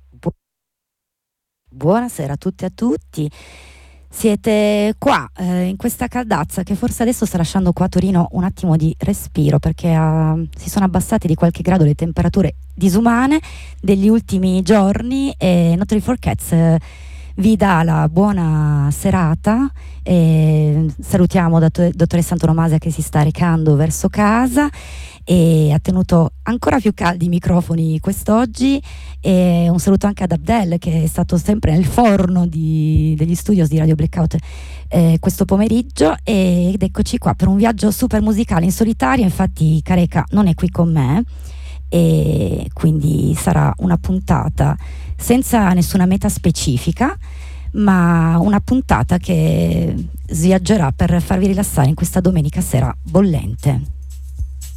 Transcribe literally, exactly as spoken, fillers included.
Bu- Buonasera a tutte e a tutti. Siete qua eh, in questa caldazza che forse adesso sta lasciando qua a Torino un attimo di respiro perché ah, si sono abbassate di qualche grado le temperature disumane degli ultimi giorni e Not Ready for Cats eh, vi dà la buona serata e salutiamo dott- dottoressa Antonomasia che si sta recando verso casa e ha tenuto ancora più caldi i microfoni quest'oggi. E un saluto anche ad Abdel che è stato sempre nel forno di, degli studios di Radio Blackout eh, questo pomeriggio, ed eccoci qua per un viaggio super musicale in solitario. Infatti Careca non è qui con me e quindi sarà una puntata senza nessuna meta specifica, ma una puntata che sviaggerà per farvi rilassare in questa domenica sera bollente.